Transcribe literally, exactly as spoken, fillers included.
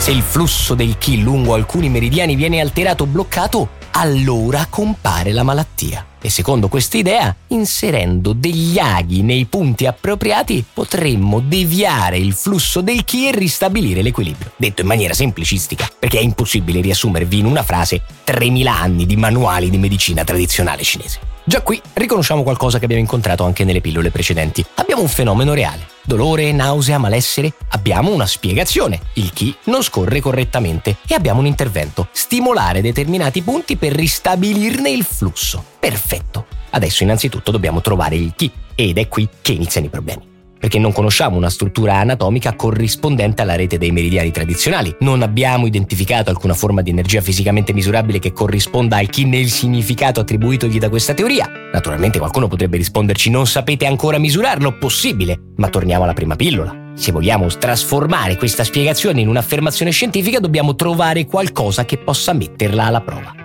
Se il flusso del chi lungo alcuni meridiani viene alterato o bloccato, allora compare la malattia. E secondo questa idea, inserendo degli aghi nei punti appropriati, potremmo deviare il flusso del chi e ristabilire l'equilibrio. Detto in maniera semplicistica, perché è impossibile riassumervi in una frase tremila anni di manuali di medicina tradizionale cinese. Già qui riconosciamo qualcosa che abbiamo incontrato anche nelle pillole precedenti. Abbiamo un fenomeno reale. Dolore, nausea, malessere. Abbiamo una spiegazione. Il chi non scorre correttamente e abbiamo un intervento. Stimolare determinati punti per ristabilirne il flusso. Perfetto. Adesso innanzitutto dobbiamo trovare il chi ed è qui che iniziano i problemi. Perché non conosciamo una struttura anatomica corrispondente alla rete dei meridiani tradizionali. Non abbiamo identificato alcuna forma di energia fisicamente misurabile che corrisponda al chi nel significato attribuitogli da questa teoria. Naturalmente qualcuno potrebbe risponderci: non sapete ancora misurarlo? Possibile, ma torniamo alla prima pillola. Se vogliamo trasformare questa spiegazione in un'affermazione scientifica, dobbiamo trovare qualcosa che possa metterla alla prova.